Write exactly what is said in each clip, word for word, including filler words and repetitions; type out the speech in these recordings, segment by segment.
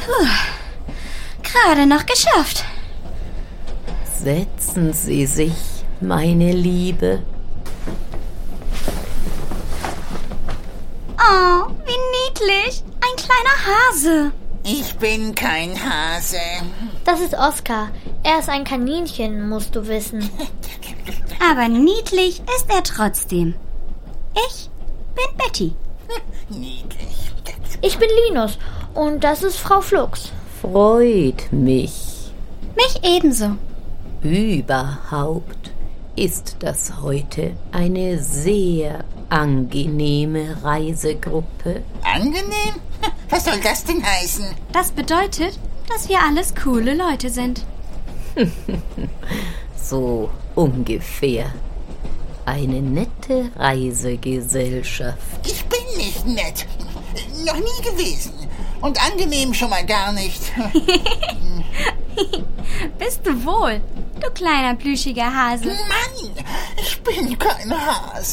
Puh, gerade noch geschafft. Setzen Sie sich, meine Liebe. Oh, wie niedlich. Ein kleiner Hase. Ich bin kein Hase. Das ist Oskar. Er ist ein Kaninchen, musst du wissen. Aber niedlich ist er trotzdem. Ich bin Betty. Niedlich. Ich bin Linus und das ist Frau Flux. Freut mich. Mich ebenso. Überhaupt ist das heute eine sehr angenehme Reisegruppe. Angenehm? Was soll das denn heißen? Das bedeutet, dass wir alles coole Leute sind. So ungefähr. Eine nette Reisegesellschaft. Ich bin nicht nett. Noch nie gewesen. Und angenehm schon mal gar nicht. Bist du wohl, du kleiner plüschiger Hase? Mann, ich bin kein Hase.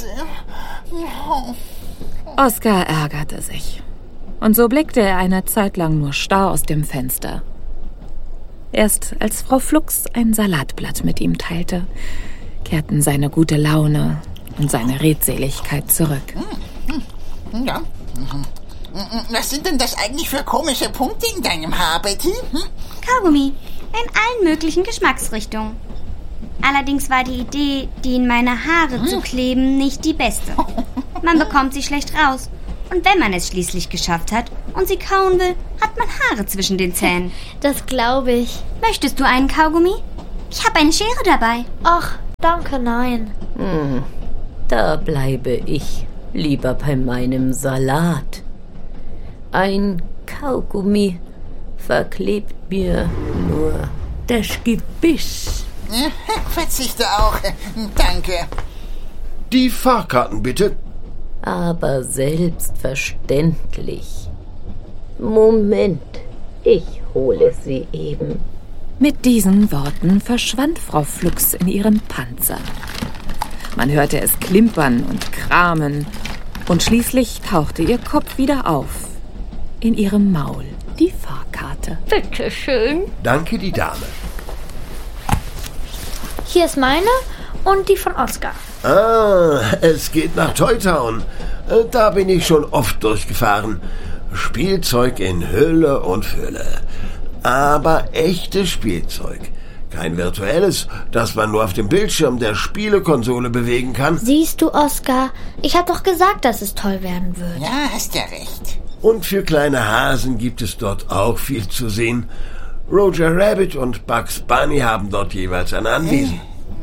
Oskar ärgerte sich. Und so blickte er eine Zeit lang nur starr aus dem Fenster. Erst als Frau Flux ein Salatblatt mit ihm teilte, kehrten seine gute Laune und seine Redseligkeit zurück. Ja. Was sind denn das eigentlich für komische Punkte in deinem Haar, Betty? Hm? Kaugummi. In allen möglichen Geschmacksrichtungen. Allerdings war die Idee, die in meine Haare zu kleben, nicht die beste. Man bekommt sie schlecht raus. Und wenn man es schließlich geschafft hat und sie kauen will, hat man Haare zwischen den Zähnen. Das glaube ich. Möchtest du einen Kaugummi? Ich habe eine Schere dabei. Ach, danke, nein. Hm, da bleibe ich lieber bei meinem Salat. Ein Kaugummi verklebt mir nur das Gebiss. Verzichte auch. Danke. Die Fahrkarten bitte. Aber selbstverständlich. Moment, ich hole sie eben. Mit diesen Worten verschwand Frau Flux in ihrem Panzer. Man hörte es klimpern und kramen und schließlich tauchte ihr Kopf wieder auf. In ihrem Maul die Fahrkarte. Bitte schön. Danke, die Dame. Hier ist meine und die von Oskar. Ah, es geht nach Toy Town. Da bin ich schon oft durchgefahren. Spielzeug in Hülle und Fülle. Aber echtes Spielzeug. Kein virtuelles, das man nur auf dem Bildschirm der Spielekonsole bewegen kann. Siehst du, Oskar, ich hab doch gesagt, dass es toll werden wird. Ja, hast ja recht. Und für kleine Hasen gibt es dort auch viel zu sehen. Roger Rabbit und Bugs Bunny haben dort jeweils ein Anwesen.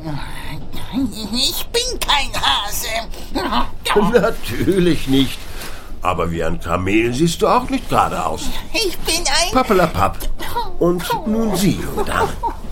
Ich bin kein Hase. Natürlich nicht. Aber wie ein Kamel siehst du auch nicht gerade aus. Ich bin ein... Pappelapapp. Und nun Sie, junge Dame.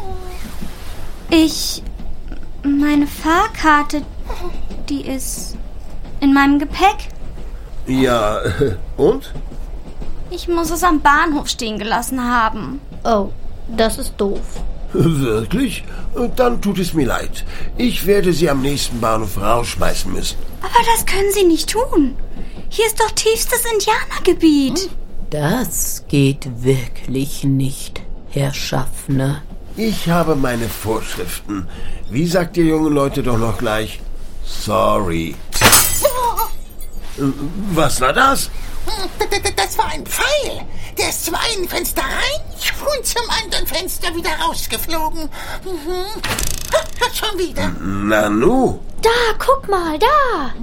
Ich... Meine Fahrkarte, die ist in meinem Gepäck. Ja, und? Ich muss es am Bahnhof stehen gelassen haben. Oh, das ist doof. Wirklich? Dann tut es mir leid. Ich werde Sie am nächsten Bahnhof rausschmeißen müssen. Aber das können Sie nicht tun. Hier ist doch tiefstes Indianergebiet. Das geht wirklich nicht, Herr Schaffner. Ich habe meine Vorschriften. Wie sagt ihr jungen Leute doch noch gleich? Sorry. Was war das? Das war ein Pfeil. Der ist zum einen Fenster rein und zum anderen Fenster wieder rausgeflogen. Mhm. Schon wieder. Nanu. Da, guck mal, da.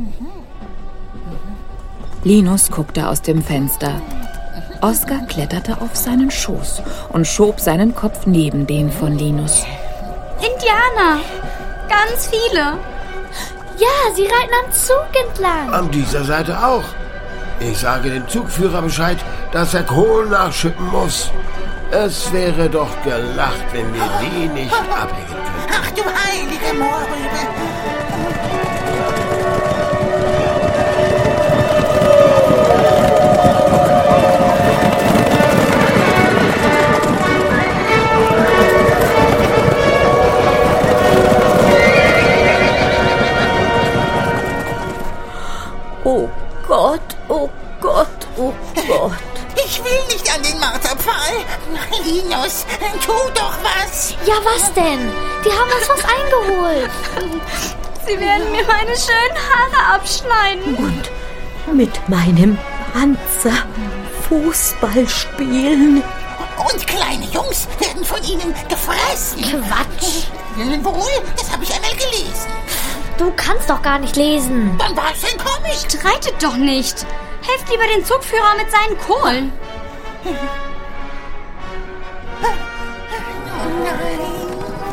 Linus guckte aus dem Fenster. Oskar kletterte auf seinen Schoß und schob seinen Kopf neben den von Linus. Indianer. Ganz viele. Ja, sie reiten am Zug entlang. An dieser Seite auch. Ich sage dem Zugführer Bescheid, dass er Kohlen nachschippen muss. Es wäre doch gelacht, wenn wir die nicht abhängen könnten. Ach du heilige Mohrrübe. Oh Gott, oh Gott, oh Gott. Ich will nicht an den Marterpfahl. mal. Linus, tu doch was. Ja, was denn? Die haben uns was eingeholt. Sie werden mir meine schönen Haare abschneiden. Und mit meinem Panzer Fußball spielen. Und kleine Jungs werden von ihnen gefressen. Quatsch. Wohl, das habe ich einmal gelesen. Du kannst doch gar nicht lesen. Dann war es ein Comic. Streitet doch nicht. Helft lieber den Zugführer mit seinen Kohlen. Oh nein.